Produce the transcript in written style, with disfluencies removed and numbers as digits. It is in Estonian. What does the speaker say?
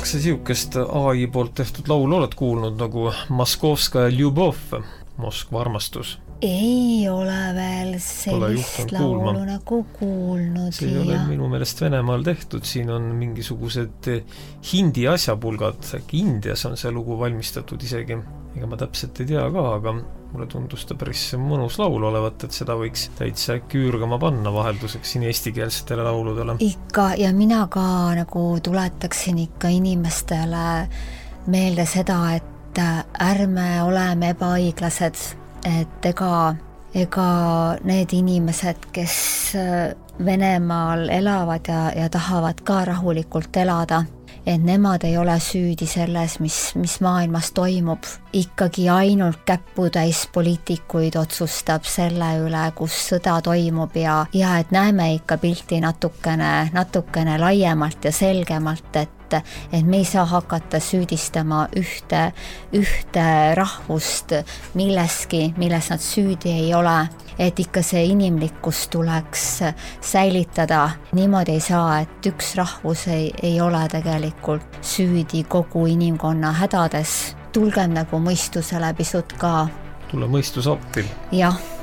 kas sa siukest AI poolt tehtud laulu oled kuulnud nagu Moskovskaja Ljubov, Moskva armastus? Ei ole veel sellist laulu nagu kuulnud. See ei ole minu meelest Venemaal tehtud, siin on mingisugused hindi asjapulgad, Indias on see lugu valmistatud isegi, ega ma täpselt ei tea ka, aga mulle tundus ta päris mõnus laul olevat, et seda võiks täitsa küürgama panna vahelduseks siin eestikeelsetele lauludele. Ikka, ja mina ka nagu tuletaksin ikka inimestele meelde seda, et ärme oleme ebaõiglased, et ega need inimesed, kes Venemaal elavad ja tahavad ka rahulikult elada, et nemad ei ole süüdi selles, mis maailmas toimub. Ikkagi ainult käputäis poliitikuid otsustab selle üle, kus sõda toimub ja et näeme ikka pilti natukene laiemalt ja selgemalt, et me ei saa hakata süüdistama ühte rahvust milleski, milles nad süüdi ei ole, et ikka see inimlikkus tuleks säilitada. Niimoodi ei saa, et üks rahvus ei ole tegelikult süüdi kogu inimkonna hädades. Tulgem nagu mõistusele pisut ka. Tule mõistus appi. Jah.